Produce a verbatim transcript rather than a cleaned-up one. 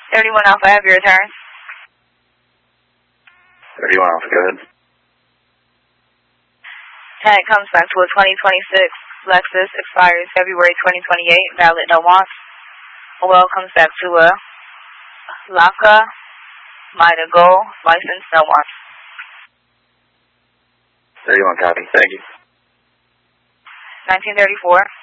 thirty-one Alpha, I have your return. thirty-one Alpha, go ahead. And it comes back to a twenty twenty-six Lexus, expires February twenty twenty-eight, valid, no wants. Well, comes back to a Laka, Mida Gold, license, no wants. thirty-one copy, thank you. nineteen thirty-four.